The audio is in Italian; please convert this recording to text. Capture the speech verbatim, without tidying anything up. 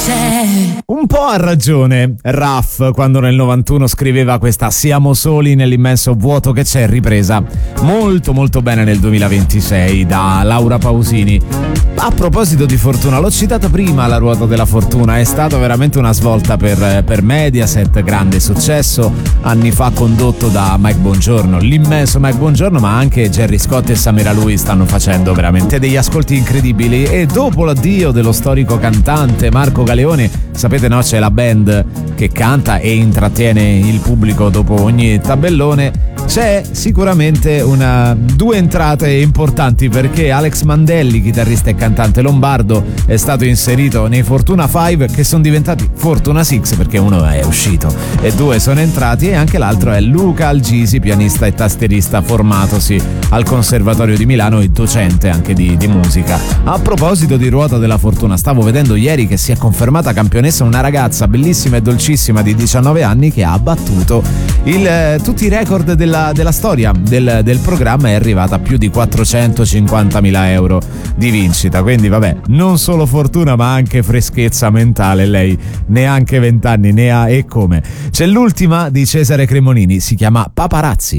c'è. Un po' ha ragione Raff quando nel novantuno scriveva questa Siamo soli nell'immenso vuoto che c'è, ripresa molto molto bene nel duemilaventisei da Laura Pausini. A proposito di fortuna, l'ho citata prima, La ruota della fortuna, è stata veramente una svolta per, per Mediaset, grande successo, anni fa condotto da Mike Bongiorno, l'immenso Mike Bongiorno, ma anche Gerry Scott e Samira Lui stanno facendo veramente degli ascolti incredibili. E dopo l'addio dello storico cantante Marco Galeone, sapete no, c'è la band che canta e intrattiene il pubblico dopo ogni tabellone, c'è sicuramente una due entrate importanti, perché Alex Mandelli, chitarrista e cantante lombardo, è stato inserito nei Fortuna cinque che sono diventati Fortuna sei, perché uno è uscito e due sono entrati, e anche l'altro è Luca Algisi, pianista e tastierista formatosi al Conservatorio di Milano e docente anche di, di musica. A proposito di ruota della fortuna, stavo vedendo ieri che si è confermata campionessa una ragazza bellissima e dolcissima di diciannove anni che ha battuto il, eh, tutti i record della, della storia del, del programma, è arrivata a più di quattrocentocinquantamila euro di vincita. Quindi vabbè, non solo fortuna ma anche freschezza mentale, lei neanche vent'anni ne ha, e come. C'è l'ultima di Cesare Cremonini, si chiama Paparazzi.